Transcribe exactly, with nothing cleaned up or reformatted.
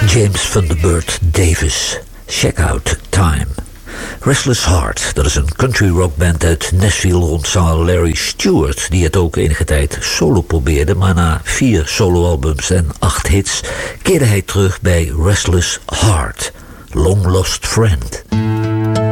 James Thunderbird Davis, Check Out Time. Restless Heart, dat is een country rockband uit Nashville rond zanger Larry Stewart, die het ook enige tijd solo probeerde, maar na vier soloalbums en acht hits keerde hij terug bij Restless Heart, Long Lost Friend.